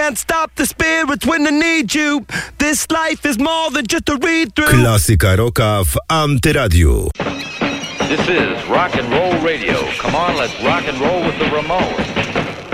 can't stop the spirits when they need you. This life is more than just a read-through. Klasyka rocka w Antyradiu. This is rock and roll radio. Come on, let's rock and roll with the Ramones.